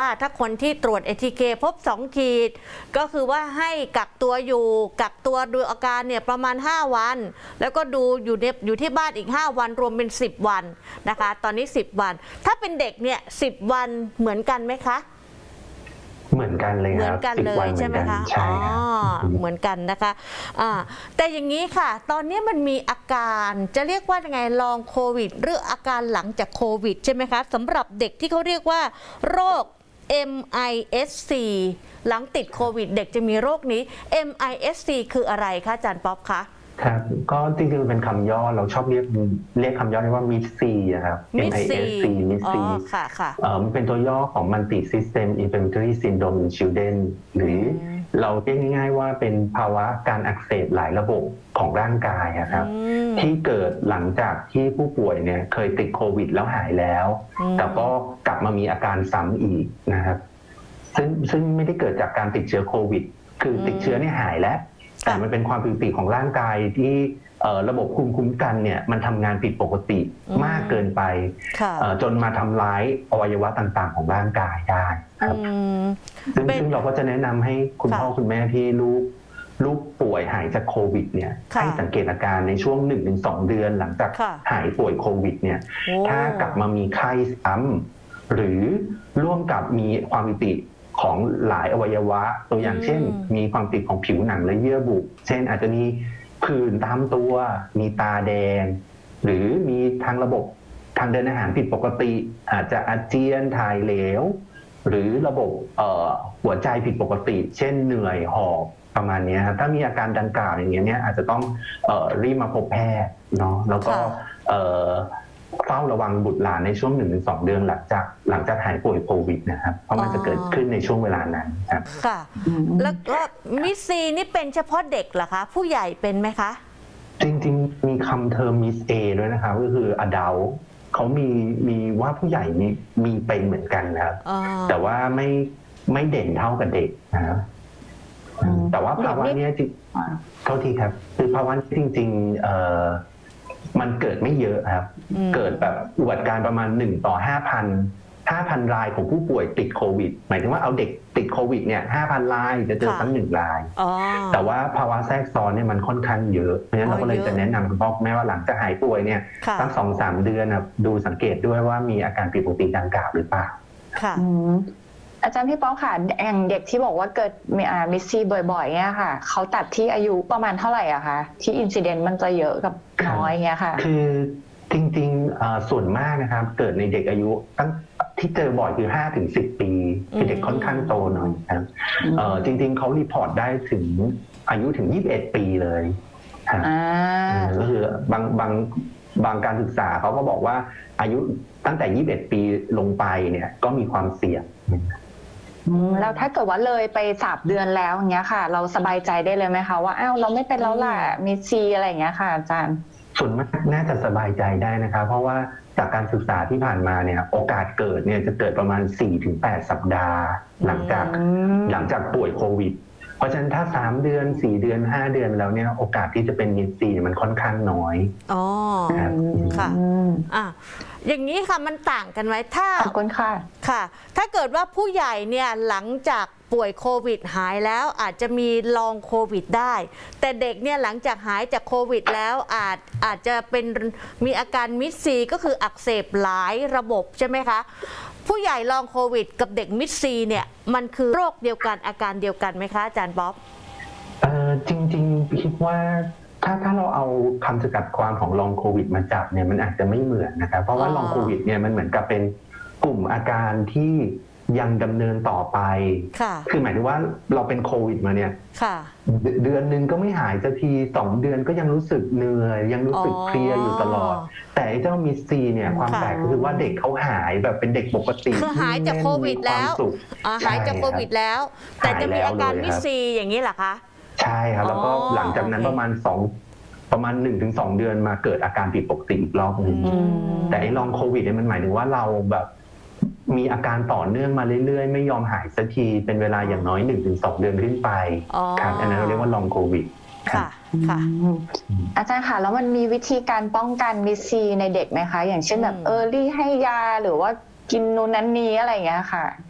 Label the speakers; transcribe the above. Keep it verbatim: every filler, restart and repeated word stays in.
Speaker 1: ถ้าคนที่ตรวจ เอ ที เค พบสองขีดก็คือว่าให้กักตัวอยู่กักตัวดูอาการเนี่ยประมาณห้าวันแล้วก็ดูอยู่ในอยู่ที่บ้านอีกห้าวันรวมเป็นสิบวันนะคะตอนนี้สิบวันถ้าเป็นเด็กเนี่ยสิบวันเหมือนกันไหมคะ
Speaker 2: เหมือนกันเลยครับเหมือน
Speaker 1: กันเลยใช่ไหมคะอ๋อเหมือนกันนะคะอ่าแต่อย่างนี้ค่ะตอนนี้มันมีอาการจะเรียกว่ายังไงลองโควิดหรืออาการหลังจากโควิดใช่ไหมคะสำหรับเด็กที่เขาเรียกว่าโรค เอ็ม ไอ เอส ซี หลังติดโควิดเด็กจะมีโรคนี้ เอ็ม ไอ เอส ซี คืออะไรคะอาจารย์ป๊อปคะ
Speaker 2: ครับก็จริงๆเป็นคำย่อเราชอบเรียกเรียกคำย่อนี้ว่า มิด ซี ครับ เอ็ม ไอ เอส ซี มิด ซี
Speaker 1: ค่ะค่ะ
Speaker 2: เอ่อมันเป็นตัวย่อของ Multi System Inflammatory Syndrome in Children หรือเราเรียกง่ายๆว่าเป็นภาวะการอักเสบหลายระบบของร่างกายครับที่เกิดหลังจากที่ผู้ป่วยเนี่ยเคยติดโควิดแล้วหายแล้วแต่ก็กลับมามีอาการซ้ำอีกนะครับซึ่งซึ่งไม่ได้เกิดจากการติดเชื้อโควิดคือติดเชื้อเนี่ยหายแล้วแต่มันเป็นความผิดปกติของร่างกายที่ระบบภูมิคุ้มกันเนี่ยมันทำงานผิดปกติมากเกินไปจนมาทำร้ายอวัยวะต่างๆของร่างกายได้ครับซึ่งซึ่งเราก็จะแนะนำให้คุณพ่อคุณแม่ที่ลูกลูกป่วยหายจากโควิดเนี่ยให้สังเกตอาการในช่วง หนึ่งถึงสอง เดือนหลังจากหายป่วยโควิดเนี่ยถ้ากลับมามีไข้ซ้ำหรือร่วมกับมีความผิดปกติของหลายอวัยวะตัวอย่างเช่นมีความติดของผิวหนังและเยื่อบุเช่นอาจจะมีผื่นตามตัวมีตาแดงหรือมีทางระบบทางเดินอาหารผิดปกติอาจจะอาเจียนถ่ายเหลวหรือระบบหัวใจผิดปกติเช่นเหนื่อยหอบประมาณนี้ครับถ้ามีอาการดังกล่าวอย่างนี้อาจจะต้องเอ่อรีบมาพบแพทย์เนาะแล้วก็เฝ้าระวังบุตรหลานในช่วง หนึ่งถึงสอง เดือนหลังจากหลังจากหายป่วยโควิดนะครับเพราะมันจะเกิดขึ้นในช่วงเวลานั้นครับ
Speaker 1: ค่ะแล้วก็มิสซีนี่เป็นเฉพาะเด็กเหรอคะผู้ใหญ่เป็นไหมคะ
Speaker 2: จริงๆมีคำเทอมมิสเอด้วยนะครับก็คือ adult เขามีมีว่าผู้ใหญ่มีมีเป็นเหมือนกันนะครับแต่ว่าไม่ไม่เด่นเท่ากับเด็กนะครับแต่ว่าภาวะนี้จริงเท่าที่ครับคือภาวะจริงๆเอ่อมันเกิดไม่เยอะครับเกิดแบบอุบัติการประมาณหนึ่งต่อห้าพันห้าพันรายของผู้ป่วยติดโควิดหมายถึงว่าเอาเด็กติดโควิดเนี่ยห้าพันรายจะเจอสักหนึ่งรายแต่ว่าภาวะแทรกซ้อนเนี่ยมันค่อนข้างเยอะเพราะฉะนั้นเราก็เลยจะแนะนำคุณพ่อแม่ว่าหลังจากหายป่วยเนี่ยตั้งสองสามเดือนนะดูสังเกตด้วยว่ามีอาการผิดปกติดังกล่าวหรือเปล่า
Speaker 3: ค่ะอาจารย์พี่ป๊อกค่ะอย่างเด็กที่บอกว่าเกิดมีอามิสซีบ่อยๆเนี่ยค่ะเขาตัดที่อายุประมาณเท่าไหร่อะคะที่อินซิเดนต์มันจะเยอะกับน้อยเงี้ยค่ะ
Speaker 2: คือจริงๆส่วนมากนะครับเกิดในเด็กอายุตั้งที่เจอบ่อยคือ ห้าถึงสิบ ปีคือเด็กค่อนข้างโตหน่อยครับจริงๆเขารีพอร์ตได้ถึงอายุถึงยี่สิบเอ็ดปีเลยก็คือบางบางบางการศึกษาเขาก็บอกว่าอายุตั้งแต่ยี่สิบเอ็ดปีลงไปเนี่ยก็มีความเสี่ยง
Speaker 3: แล้วถ้าเกิดว่าเลยไปสามเดือนแล้วอย่างเงี้ยค่ะเราสบายใจได้เลยไหมคะว่าอ้าวเราไม่เป็นแล้วล่ะมีซีอะไรอย่างเงี้ยค่ะอาจารย์
Speaker 2: ส่วนมากน่าจะสบายใจได้นะคะเพราะว่าจากการศึกษาที่ผ่านมาเนี่ยโอกาสเกิดเนี่ยจะเกิดประมาณ สี่ถึงแปด สัปดาห์หลังจากหลังจากป่วยโควิดเพราะฉะนั้นถ้าสามเดือนสี่เดือนห้าเดือนแล้วเนี่ยโอกาสที่จะเป็นมิสซีมันค่อนข้างน้อย
Speaker 1: อ๋อค่ะอ่ะอย่างนี้ค่ะมันต่างกันไหมถ้า
Speaker 3: ขอบคุณค่ะ
Speaker 1: ค่ะถ้าเกิดว่าผู้ใหญ่เนี่ยหลังจากป่วยโควิดหายแล้วอาจจะมีลองโควิดได้แต่เด็กเนี่ยหลังจากหายจากโควิดแล้วอาจอาจจะเป็นมีอาการมิสซีก็คืออักเสบหลายระบบใช่ไหมคะผู้ใหญ่ลองโควิดกับเด็กมิสซีเนี่ยมันคือโรคเดียวกันอาการเดียวกันไหมคะอาจารย์บ๊อบ
Speaker 2: เออจริงๆคิดว่าถ้าถ้าเราเอาคำจำกัดความของลองโควิดมาจับเนี่ยมันอาจจะไม่เหมือนนะครับเพราะว่าลองโควิดเนี่ยมันเหมือนกับเป็นกลุ่มอาการที่ยังดำเนินต่อไปคือหมายถึงว่าเราเป็นโควิดมาเนี่ยเดือนหนึ่งก็ไม่หายสักทีสองเดือนก็ยังรู้สึกเหนื่อยยังรู้สึกเพลียอยู่ตลอดแต่เจ้ามิสซีเนี่ยความแปลกก็คือว่าเด็กเขาหายแบบเป็นเด็กปกติ
Speaker 1: คือหายจากโควิดแล้วหายจากโควิดแล้วแต่จะมีอาการมิสซีอย่างนี้เหรอคะ
Speaker 2: ใช่ครับแล้วก็หลังจากนั้นประมาณสองประมาณ หนึ่งถึงสอง เดือนมาเกิดอาการผิดปกติอีกรอบนึงแต่ไอ้ลองโควิดเนี่ยมันหมายถึงว่าเราแบบมีอาการต่อเนื่องมาเรื่อยๆไม่ยอมหายสักทีเป็นเวลาอย่างน้อย หนึ่งถึงสอง เดือนขึ้นไปครับอันนั้นเราเรียกว่าลองโควิด
Speaker 1: ค่ะค่ะ
Speaker 3: อาจารย์ค่ะแล้วมันมีวิธีการป้องกันมิสซีในเด็กไหมคะอย่างเช่นแบบเออรี่ให้ยาหรือว่ากินนูนนั้นนี้อะไรอย่างเงี้ยค่ะ